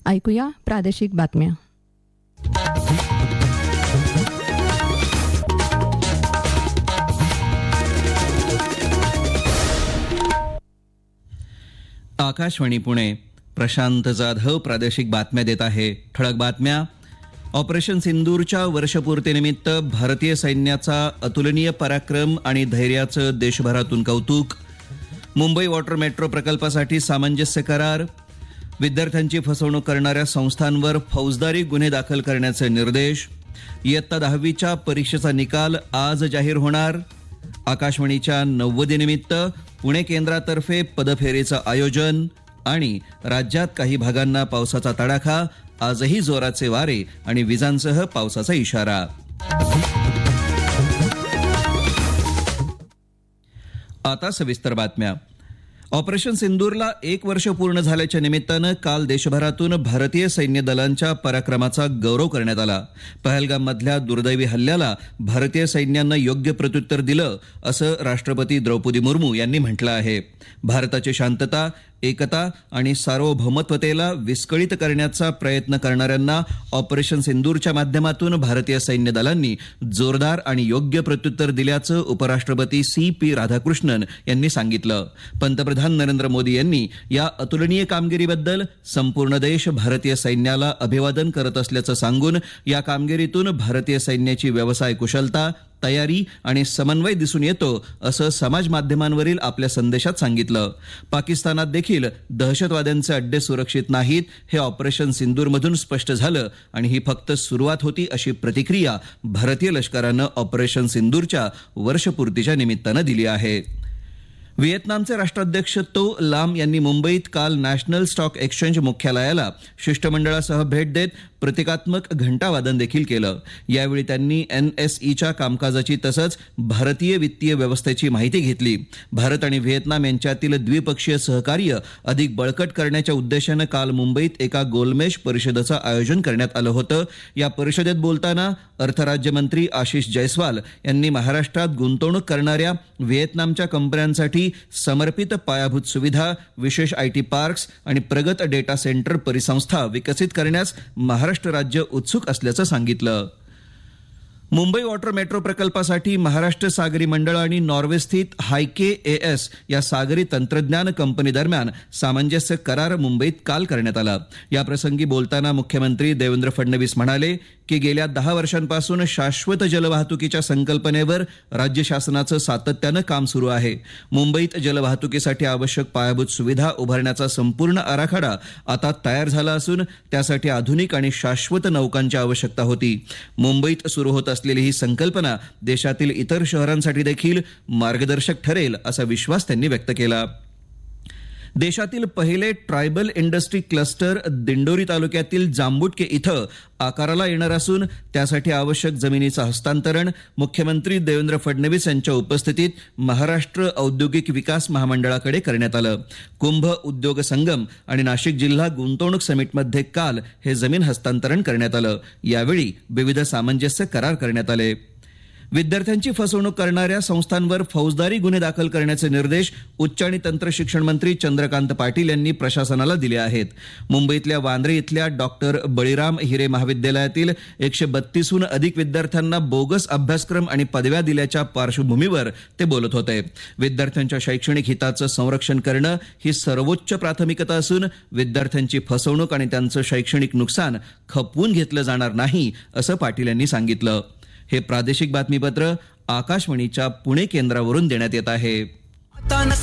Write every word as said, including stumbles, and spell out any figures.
ऐकूया प्रादेशिक बातम्या. आकाशवाणी पुणे. प्रशांत जाधव प्रादेशिक बातम्या देत आहे. ठळक बातम्या. ऑपरेशन सिंदूरच्या वर्षपूर्तीनिमित्त भारतीय सैन्याचा अतुलनीय पराक्रम आणि धैर्याचं देशभरातून कौतुक. मुंबई वॉटर मेट्रो प्रकल्पासाठी सामंजस्य करार. विद्यार्थ्यांची फसवणूक करणाऱ्या संस्थांवर फौजदारी गुन्हे दाखल करण्याचे निर्देश. इयत्ता दहावीच्या परीक्षेचा निकाल आज जाहीर होणार. आकाशवाणीच्या नव्वदीनिमित्त पुणे केंद्रातर्फे पदफेरीचं आयोजन. आणि राज्यात काही भागांना पावसाचा तडाखा. आजही जोराचे वारे आणि विजांसह पावसाचा इशारा. आता सविस्तर बातम्या. ऑपरेशन सिंदूरला एक वर्ष पूर्ण झाल्याच्या निमित्तानं काल देशभरातून भारतीय सैन्य दलांच्या पराक्रमाचा गौरव करण्यात आला. पहलगाममधल्या दुर्दैवी हल्ल्याला भारतीय सैन्यानं योग्य प्रत्युत्तर दिलं असं राष्ट्रपती द्रौपदी मुर्मू यांनी म्हटलं आहे. भारताची शांतता, एकता आणि सार्वभौमत्वतेला विस्कळीत करण्याचा प्रयत्न करणाऱ्यांना ऑपरेशन सिंदूरच्या माध्यमातून भारतीय सैन्य दलांनी जोरदार आणि योग्य प्रत्युत्तर दिल्याचं उपराष्ट्रपती सी पी राधाकृष्णन यांनी सांगितलं. पंतप्रधान नरेंद्र मोदी यांनी या अतुलनीय कामगिरीबद्दल संपूर्ण देश भारतीय सैन्याला अभिवादन करत असल्याचं सांगून या कामगिरीतून भारतीय सैन्याची व्यवसाय कुशलता, तयारी आणि समन्वय दिसून येतो असं समाज माध्यमांवरील आपल्या संदेशात सांगितलं. पाकिस्तानात देखील दहशतवाद्यांचे अड्डे सुरक्षित नाहीत हे ऑपरेशन सिंदूरमधून स्पष्ट झालं आणि ही फक्त सुरुवात होती अशी प्रतिक्रिया भारतीय लष्करानं ऑपरेशन सिंदूरच्या वर्षपूर्तीच्या निमित्तानं दिली आहे. व्हिएतनामचे राष्ट्राध्यक्ष तो लाम यांनी मुंबईत काल नॅशनल स्टॉक एक्सचेंज मुख्यालयाला शिष्टमंडळासह भेट देत प्रतिकात्मक घंटावादन देखील केलं. यावेळी त्यांनी एनएसईच्या कामकाजाची तसंच भारतीय वित्तीय व्यवस्थेची माहिती घेतली. भारत आणि व्हिएतनाम यांच्यातील द्विपक्षीय सहकार्य अधिक बळकट करण्याच्या उद्देशानं काल मुंबईत एका गोलमेज परिषदेचं आयोजन करण्यात आलं होतं. या परिषदेत बोलताना अर्थराज्यमंत्री आशिष जयस्वाल यांनी महाराष्ट्रात गुंतवणूक करणाऱ्या व्हिएतनामच्या कंपन्यांसाठी समर्पित पायाभूत सुविधा, विशेष आयटी पार्क्स आणि प्रगत डेटा सेंटर परिसंस्था विकसित करण्यास महाराष्ट्र राज्य उत्सुक असल्याचं सांगितलं. मुंबई वॉटर मेट्रो प्रकल्पासाठी महाराष्ट्र सागरी मंडळ आणि नॉर्वेस्थित हायके एएस या सागरी तंत्रज्ञान कंपनी दरम्यान सामंजस्य करार मुंबईत काल करण्यात आला. या प्रसंगी बोलताना मुख्यमंत्री देवेंद्र फडणवीस म्हणाले की गेल्या दहा वर्षांपासून शाश्वत जलवाहतुकीच्या संकल्पनेवर राज्य शासनाचं सातत्यानं काम सुरू आहे. मुंबईत जलवाहतुकीसाठी आवश्यक पायाभूत सुविधा उभारण्याचा संपूर्ण आराखडा आता तयार झाला असून त्यासाठी आधुनिक आणि शाश्वत नौकांची आवश्यकता होती. मुंबईत सुरू होत असलेली ही संकल्पना देशातील इतर शहरांसाठी देखील मार्गदर्शक ठरेल असा विश्वास त्यांनी व्यक्त केला. देशातील पहिले ट्रायबल इंडस्ट्री क्लस्टर दिंडोरी तालुक्यातील जांबुटके इथं आकाराला येणार असून त्यासाठी आवश्यक जमिनीचं हस्तांतरण मुख्यमंत्री देवेंद्र फडणवीस यांच्या उपस्थितीत महाराष्ट्र औद्योगिक विकास महामंडळाकडे करण्यात आलं. कुंभ उद्योग संगम आणि नाशिक जिल्हा गुंतवणूक समिटमध्ये काल हे जमीन हस्तांतरण करण्यात आलं. यावेळी विविध सामंजस्य करार करण्यात आले. विद्यार्थ्यांची फसवणूक करणाऱ्या संस्थांवर फौजदारी गुन्हे दाखल करण्याचे निर्देश उच्च आणि तंत्र शिक्षण मंत्री चंद्रकांत पाटील यांनी प्रशासनाला दिले आहेत. मुंबईतल्या वांद्रे इथल्या डॉक्टर बळीराम हिरे महाविद्यालयातील एकशे बत्तीसहून अधिक विद्यार्थ्यांना बोगस अभ्यासक्रम आणि पदव्या दिल्याच्या पार्श्वभूमीवर ते बोलत होते. विद्यार्थ्यांच्या शैक्षणिक हिताचं संरक्षण करणं ही सर्वोच्च प्राथमिकता असून विद्यार्थ्यांची फसवणूक आणि त्यांचं शैक्षणिक नुकसान खपवून घेतलं जाणार नाही असं पाटील यांनी सांगितलं. हे प्रादेशिक बातमीपत्र आकाशवाणीच्या पुणे केंद्रावरून देण्यात येत आहे.